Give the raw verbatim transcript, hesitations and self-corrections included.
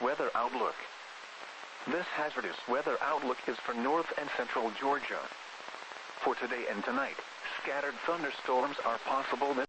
weather outlook. This hazardous weather outlook is for north and central Georgia. For today and tonight, scattered thunderstorms are possible.